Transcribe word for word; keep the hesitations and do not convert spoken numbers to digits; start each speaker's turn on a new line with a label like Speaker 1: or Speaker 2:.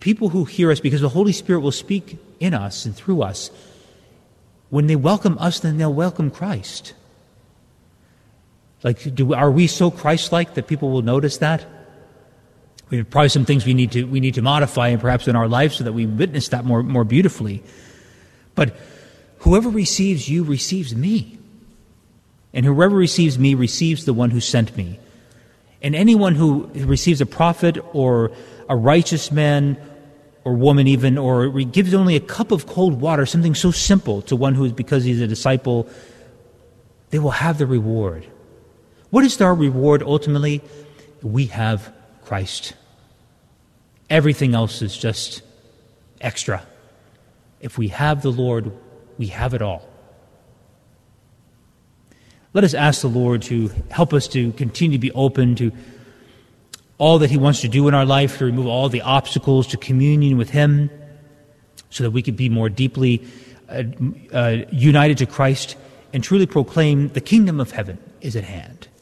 Speaker 1: people who hear us, because the Holy Spirit will speak in us and through us, when they welcome us, then they'll welcome Christ. Like, do, are we so Christ-like that people will notice that? We have probably some things we need to we need to modify, and perhaps in our lives, so that we witness that more more beautifully. But whoever receives you receives me, and whoever receives me receives the one who sent me. And anyone who receives a prophet or a righteous man or woman even, or gives only a cup of cold water, something so simple, to one who is, because he's a disciple, they will have the reward. What is our reward ultimately? We have Christ. Everything else is just extra. If we have the Lord, we have it all. Let us ask the Lord to help us to continue to be open to all that He wants to do in our life, to remove all the obstacles to communion with Him, so that we could be more deeply uh, uh, united to Christ and truly proclaim the kingdom of heaven is at hand.